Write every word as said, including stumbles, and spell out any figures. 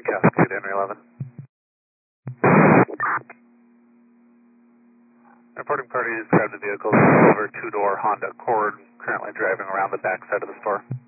Cascade Henry eleven. Reporting party described the vehicle as a silver two-door Honda Accord, currently driving around the back side of the store.